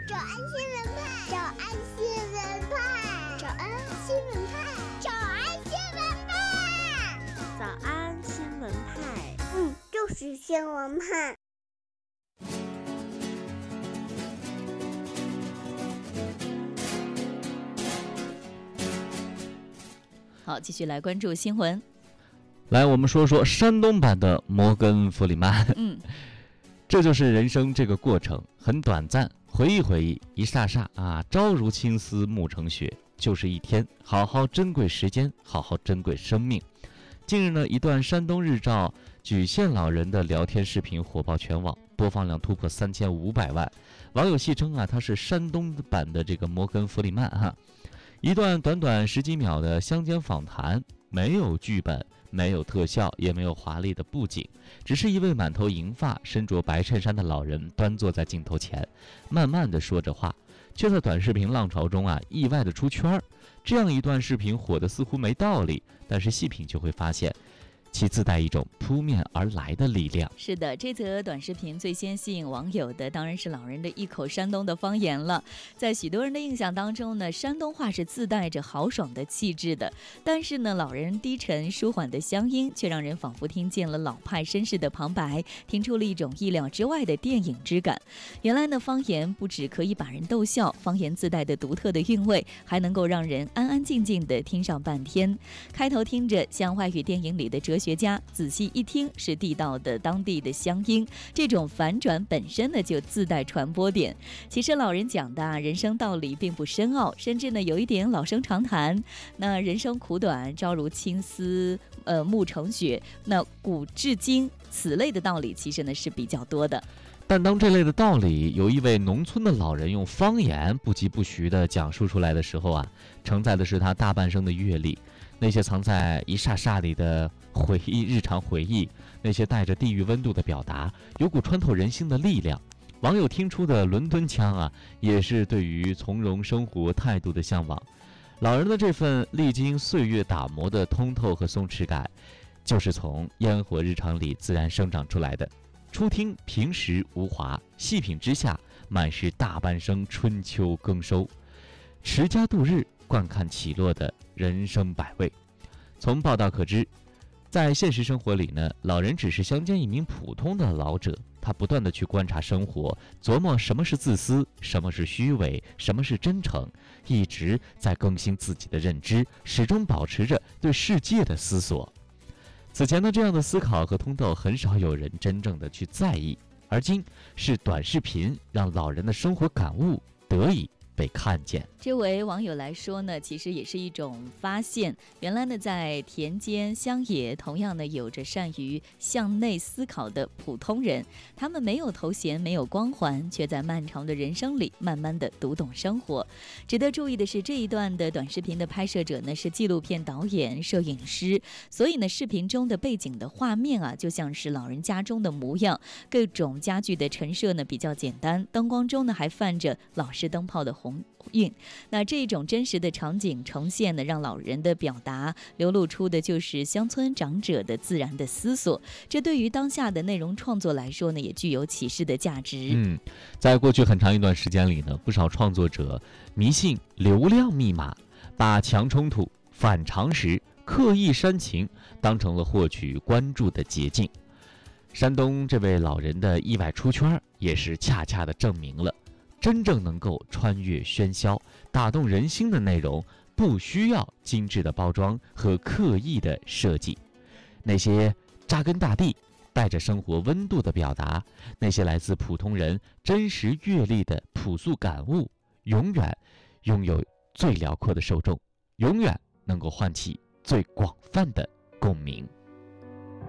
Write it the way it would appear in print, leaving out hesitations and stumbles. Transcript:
早安新闻派，早安新闻派，早安新闻派，早安新闻派， 早安新闻派， 就是新闻派。 好，继续来关注新闻。 来，我们说说山东版的摩根·弗里曼。这就是人生这个过程，很短暂，回忆回忆，一霎霎啊，朝如青丝暮成雪，就是一天，好好珍贵时间，好好珍贵生命。近日呢，一段山东日照举县老人的聊天视频火爆全网，播放量突破3500万，网友戏称啊，他是山东版的这个摩根·弗里曼哈。一段短短10几秒的乡间访谈，没有剧本，没有特效，也没有华丽的布景，只是一位满头银发、身着白衬衫的老人端坐在镜头前，慢慢地说着话，却在短视频浪潮中啊意外地出圈。这样一段视频火得似乎没道理，但是细品就会发现其自带一种扑面而来的力量。 是的，这则短视频最先吸引网友的当然是老人的一口山东的方言了。在许多人的印象当中呢，山东话是自带着豪爽的气质的，但是呢，老人低沉舒缓的乡音却让人仿佛听见了老派绅士的旁白，听出了一种意料之外的电影之感。原来呢，方言不只可以把人逗笑，方言自带的独特的韵味还能够让人安安静静的听上半天。开头听着像外语电影里的哲学家，仔细一听是地道的当地的乡音，这种反转本身呢就自带传播点。其实老人讲的人生道理并不深奥，甚至呢有一点老生常谈。那人生苦短，朝如青丝暮成雪，那古至今此类的道理其实呢是比较多的。 但当这类的道理由一位农村的老人用方言不疾不徐地讲述出来的时候啊，承载的是他大半生的阅历，那些藏在一霎霎里的回忆，日常回忆，那些带着地域温度的表达，有股穿透人心的力量。网友听出的伦敦腔啊，也是对于从容生活态度的向往。老人的这份历经岁月打磨的通透和松弛感，就是从烟火日常里自然生长出来的。初听平实无华，细品之下满是大半生春秋耕收，持家度日，观看起落的人生百味。从报道可知，在现实生活里呢，老人只是乡间一名普通的老者，他不断地去观察生活，琢磨什么是自私，什么是虚伪，什么是真诚，一直在更新自己的认知，始终保持着对世界的思索。此前呢，这样的思考和通透很少有人真正的去在意，而今是短视频让老人的生活感悟得以被看见。 这位网友来说呢，其实也是一种发现。原来呢，在田间乡野，同样呢有着善于向内思考的普通人，他们没有头衔，没有光环，却在漫长的人生里慢慢的读懂生活。值得注意的是，这一段的短视频的拍摄者呢是纪录片导演、摄影师，所以呢，视频中的背景的画面啊，就像是老人家中的模样。各种家具的陈设呢比较简单，灯光中呢还泛着老式灯泡的红韵。那这种真实的场景呈现呢，让老人的表达流露出的就是乡村长者的自然的思索。这对于当下的内容创作来说呢，也具有启示的价值。 在过去很长一段时间里呢，不少创作者迷信流量密码，把强冲突、反常识、刻意煽情当成了获取关注的捷径。山东这位老人的意外出圈，也是恰恰的证明了，真正能够穿越喧嚣、打动人心的内容，不需要精致的包装和刻意的设计。那些扎根大地、带着生活温度的表达，那些来自普通人真实阅历的朴素感悟，永远拥有最辽阔的受众，永远能够唤起最广泛的共鸣。